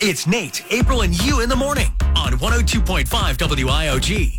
It's Nate, April, and you in the morning on 102.5 WIOG.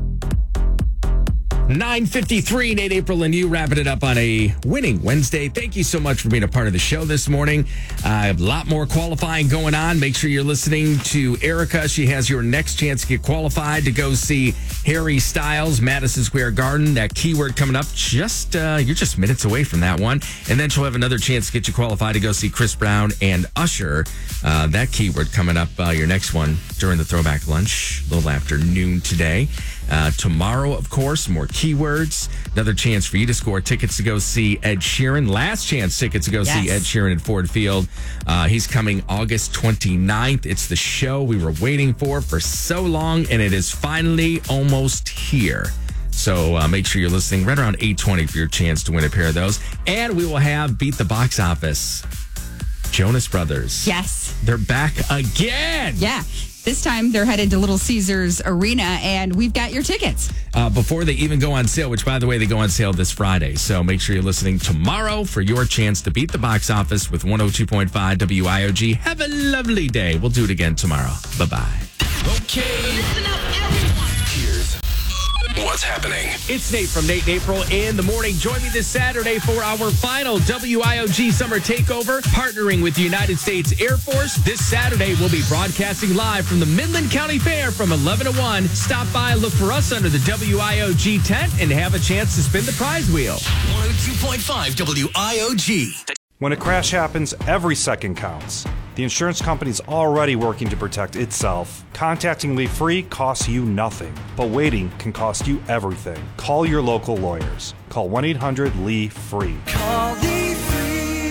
9:53, Nate, April, and you wrapping it up on a winning Wednesday. Thank you so much for being a part of the show this morning. A lot more qualifying going on. Make sure you're listening to Erica. She has your next chance to get qualified to go see Harry Styles, Madison Square Garden. That keyword coming up. You're just minutes away from that one. And then she'll have another chance to get you qualified to go see Chris Brown and Usher. That keyword coming up, your next one during the Throwback Lunch, a little after noon today. Tomorrow, of course, more keywords. Another chance for you to score tickets to go see Ed Sheeran. Last chance tickets to go see Ed Sheeran at Ford Field. He's coming August 29th. It's the show we were waiting for so long, and it is finally almost here. So make sure you're listening right around 8:20 for your chance to win a pair of those. And we will have Beat the Box Office. Jonas Brothers. Yes. They're back again. Yeah. This time they're headed to Little Caesars Arena, and we've got your tickets. Before they even go on sale, which, by the way, they go on sale this Friday. So make sure you're listening tomorrow for your chance to beat the box office with 102.5 WIOG. Have a lovely day. We'll do it again tomorrow. Bye-bye. Okay. Listen up, everyone. Here's what's happening. It's Nate from Nate and April in the morning. Join me this Saturday for our final WIOG Summer Takeover, partnering with the United States Air Force. This Saturday, we'll be broadcasting live from the Midland County Fair from 11 to 1. Stop by, look for us under the WIOG tent, and have a chance to spin the prize wheel. 102.5 WIOG. When a crash happens, every second counts. The insurance company's already working to protect itself. Contacting Lee Free costs you nothing, but waiting can cost you everything. Call your local lawyers. Call 1-800-LEE-FREE. Call Lee Free.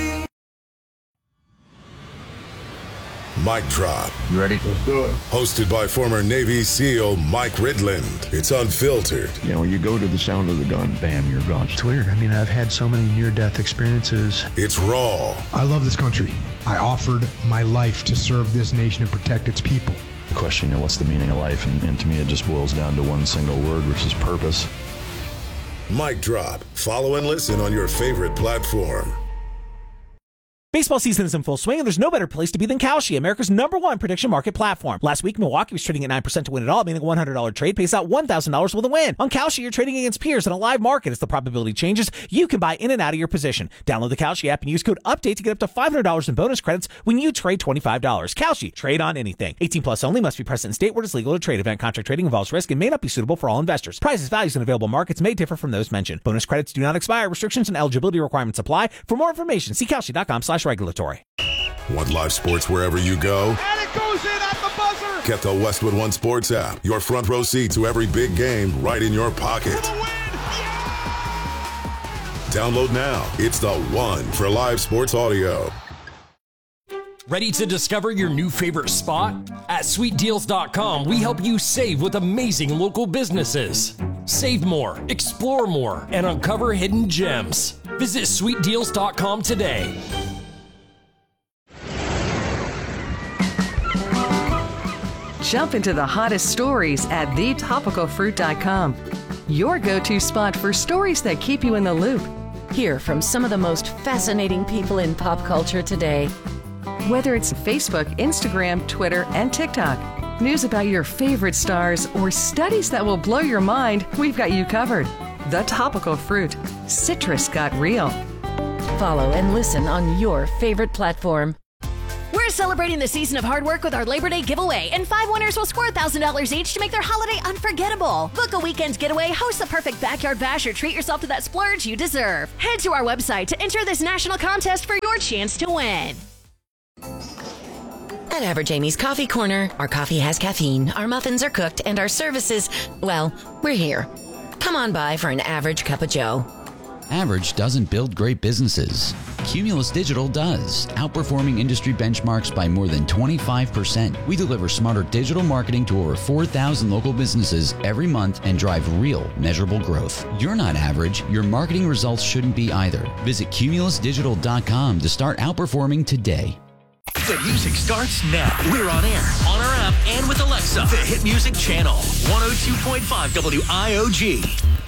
Mic Drop. You ready? Let's do it. Hosted by former Navy SEAL Mike Ridland. It's unfiltered. You know, you go to the sound of the gun, bam, you're gone. It's weird. I mean, I've had so many near-death experiences. It's raw. I love this country. I offered my life to serve this nation and protect its people. The question, you know, what's the meaning of life? And to me, it just boils down to one single word, which is purpose. Mic Drop. Follow and listen on your favorite platform. Baseball season is in full swing, and there's no better place to be than Kalshi, America's #1 prediction market platform. Last week, Milwaukee was trading at 9% to win it all, meaning a $100 trade pays out $1,000 with a win. On Kalshi, you're trading against peers in a live market. As the probability changes, you can buy in and out of your position. Download the Kalshi app and use code UPDATE to get up to $500 in bonus credits when you trade $25. Kalshi, trade on anything. 18 plus only, must be present in state where it's legal to trade. Event contract trading involves risk and may not be suitable for all investors. Prices, values, and available markets may differ from those mentioned. Bonus credits do not expire. Restrictions and eligibility requirements apply. For more information, see Kalshi.com/regulatory. Want live sports wherever you go? And it goes in at the buzzer! Get the Westwood One Sports app. Your front row seat to every big game right in your pocket. For the win! Yeah! Download now. It's the one for live sports audio. Ready to discover your new favorite spot? At SweetDeals.com, we help you save with amazing local businesses. Save more, explore more, and uncover hidden gems. Visit SweetDeals.com today. Jump into the hottest stories at thetopicalfruit.com. Your go-to spot for stories that keep you in the loop. Hear from some of the most fascinating people in pop culture today. Whether it's Facebook, Instagram, Twitter, and TikTok, news about your favorite stars, or studies that will blow your mind, we've got you covered. The Topical Fruit. Citrus got real. Follow and listen on your favorite platform. We're celebrating the season of hard work with our Labor Day giveaway, and 5 winners will score $1,000 each to make their holiday unforgettable. Book a weekend getaway, host the perfect backyard bash, or treat yourself to that splurge you deserve. Head to our website to enter this national contest for your chance to win. At Average Amy's Coffee Corner, our coffee has caffeine, our muffins are cooked, and our services, well, we're here. Come on by for an average cup of joe. Average doesn't build great businesses. Cumulus Digital does, outperforming industry benchmarks by more than 25%. We deliver smarter digital marketing to over 4,000 local businesses every month and drive real, measurable growth. You're not average. Your marketing results shouldn't be either. Visit cumulusdigital.com to start outperforming today. The music starts now. We're on air, on our app, and with Alexa. The Hit Music Channel, 102.5 WIOG.